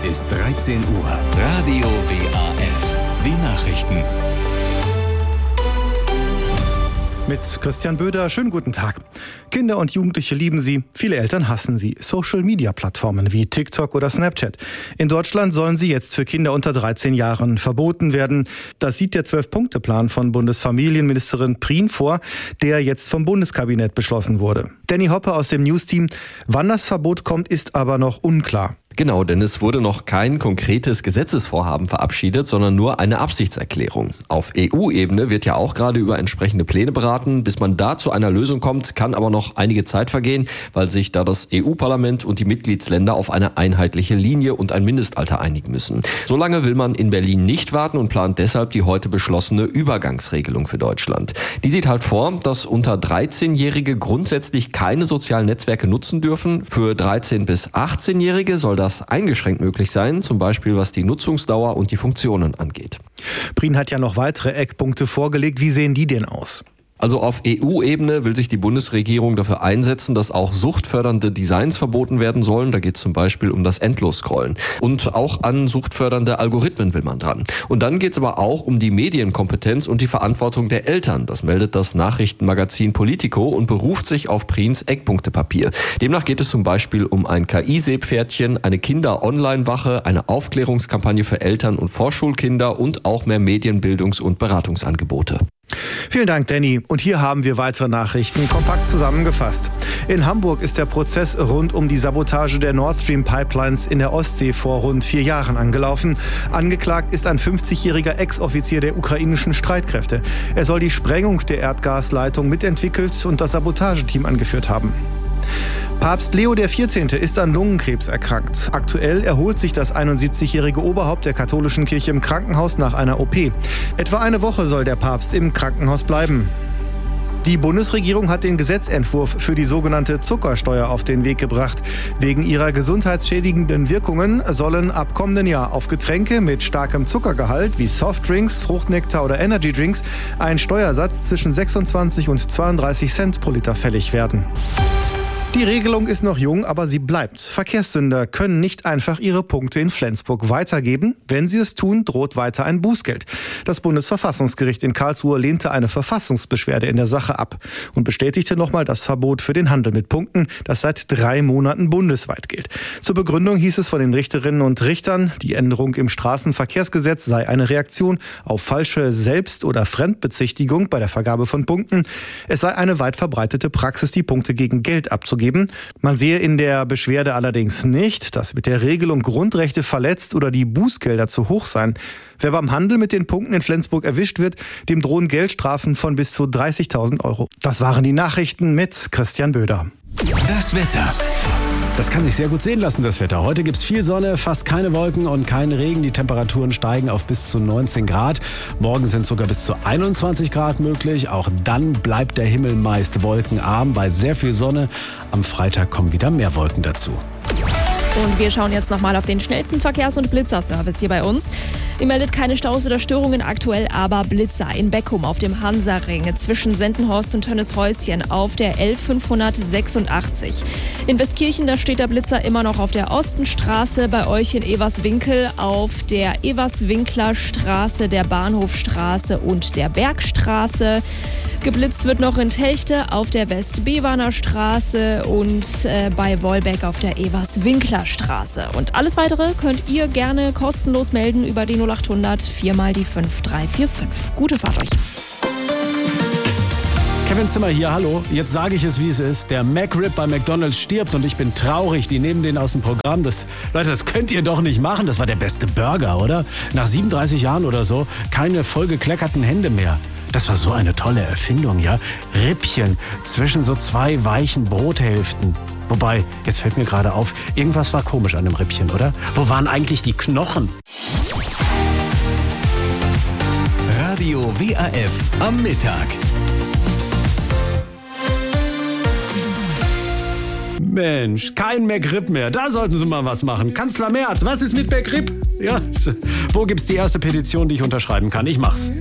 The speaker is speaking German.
Es ist 13 Uhr. Radio WAF. Die Nachrichten. Mit Christian Böder, schönen guten Tag. Kinder und Jugendliche lieben sie, viele Eltern hassen sie. Social-Media-Plattformen wie TikTok oder Snapchat. In Deutschland sollen sie jetzt für Kinder unter 13 Jahren verboten werden. Das sieht der 12-Punkte-Plan von Bundesfamilienministerin Prien vor, der jetzt vom Bundeskabinett beschlossen wurde. Danny Hoppe aus dem News-Team. Wann das Verbot kommt, ist aber noch unklar. Genau, denn es wurde noch kein konkretes Gesetzesvorhaben verabschiedet, sondern nur eine Absichtserklärung. Auf EU-Ebene wird ja auch gerade über entsprechende Pläne beraten. Bis man da zu einer Lösung kommt, kann aber noch einige Zeit vergehen, weil sich da das EU-Parlament und die Mitgliedsländer auf eine einheitliche Linie und ein Mindestalter einigen müssen. So lange will man in Berlin nicht warten und plant deshalb die heute beschlossene Übergangsregelung für Deutschland. Die sieht halt vor, dass unter 13-Jährige grundsätzlich keine sozialen Netzwerke nutzen dürfen. Für 13- bis 18-Jährige soll das eingeschränkt möglich sein, zum Beispiel was die Nutzungsdauer und die Funktionen angeht. Prien hat ja noch weitere Eckpunkte vorgelegt. Wie sehen die denn aus? Also auf EU-Ebene will sich die Bundesregierung dafür einsetzen, dass auch suchtfördernde Designs verboten werden sollen. Da geht es zum Beispiel um das Endlos-Scrollen. Und auch an suchtfördernde Algorithmen will man dran. Und dann geht es aber auch um die Medienkompetenz und die Verantwortung der Eltern. Das meldet das Nachrichtenmagazin Politico und beruft sich auf Priens Eckpunktepapier. Demnach geht es zum Beispiel um ein KI-Seepferdchen, eine Kinder-Online-Wache, eine Aufklärungskampagne für Eltern und Vorschulkinder und auch mehr Medienbildungs- und Beratungsangebote. Vielen Dank, Danny. Und hier haben wir weitere Nachrichten kompakt zusammengefasst. In Hamburg ist der Prozess rund um die Sabotage der Nord Stream Pipelines in der Ostsee vor rund 4 Jahren angelaufen. Angeklagt ist ein 50-jähriger Ex-Offizier der ukrainischen Streitkräfte. Er soll die Sprengung der Erdgasleitung mitentwickelt und das Sabotageteam angeführt haben. Papst Leo XIV. Ist an Lungenkrebs erkrankt. Aktuell erholt sich das 71-jährige Oberhaupt der katholischen Kirche im Krankenhaus nach einer OP. Etwa eine Woche soll der Papst im Krankenhaus bleiben. Die Bundesregierung hat den Gesetzentwurf für die sogenannte Zuckersteuer auf den Weg gebracht. Wegen ihrer gesundheitsschädigenden Wirkungen sollen ab kommenden Jahr auf Getränke mit starkem Zuckergehalt wie Softdrinks, Fruchtnektar oder Energydrinks ein Steuersatz zwischen 26 und 32 Cent pro Liter fällig werden. Die Regelung ist noch jung, aber sie bleibt. Verkehrssünder können nicht einfach ihre Punkte in Flensburg weitergeben. Wenn sie es tun, droht weiter ein Bußgeld. Das Bundesverfassungsgericht in Karlsruhe lehnte eine Verfassungsbeschwerde in der Sache ab und bestätigte nochmal das Verbot für den Handel mit Punkten, das seit 3 Monaten bundesweit gilt. Zur Begründung hieß es von den Richterinnen und Richtern, die Änderung im Straßenverkehrsgesetz sei eine Reaktion auf falsche Selbst- oder Fremdbezichtigung bei der Vergabe von Punkten. Es sei eine weit verbreitete Praxis, die Punkte gegen Geld abzugeben. Man sehe in der Beschwerde allerdings nicht, dass mit der Regelung Grundrechte verletzt oder die Bußgelder zu hoch seien. Wer beim Handel mit den Punkten in Flensburg erwischt wird, dem drohen Geldstrafen von bis zu 30.000 €. Das waren die Nachrichten mit Christian Böder. Das Wetter. Das kann sich sehr gut sehen lassen, das Wetter. Heute gibt es viel Sonne, fast keine Wolken und kein Regen. Die Temperaturen steigen auf bis zu 19 Grad. Morgen sind sogar bis zu 21 Grad möglich. Auch dann bleibt der Himmel meist wolkenarm bei sehr viel Sonne. Am Freitag kommen wieder mehr Wolken dazu. Und wir schauen jetzt nochmal auf den schnellsten Verkehrs- und Blitzerservice hier bei uns. Ihr meldet keine Staus oder Störungen aktuell, aber Blitzer in Beckum auf dem Hansaring zwischen Sendenhorst und Tönnieshäuschen auf der L586. In Westkirchen, da steht der Blitzer immer noch auf der Ostenstraße, bei euch in Everswinkel auf der Everswinkler Straße, der Bahnhofstraße und der Bergstraße. Geblitzt wird noch in Telchte auf der West-Bewaner Straße und bei Wolbeck auf der Everswinkler Straße. Und alles Weitere könnt ihr gerne kostenlos melden über die 0800 4 mal die 5345. Gute Fahrt euch. Kevin Zimmer hier, hallo. Jetzt sage ich es, wie es ist. Der McRib bei McDonald's stirbt und ich bin traurig. Die nehmen den aus dem Programm. Leute, das könnt ihr doch nicht machen. Das war der beste Burger, oder? Nach 37 Jahren oder so keine vollgekleckerten Hände mehr. Das war so eine tolle Erfindung, ja? Rippchen zwischen so 2 weichen Brothälften. Wobei, jetzt fällt mir gerade auf, irgendwas war komisch an dem Rippchen, oder? Wo waren eigentlich die Knochen? Radio WAF am Mittag. Mensch, kein McRib mehr. Da sollten Sie mal was machen. Kanzler Merz, was ist mit McRib? Ja, wo gibt's die erste Petition, die ich unterschreiben kann? Ich mach's.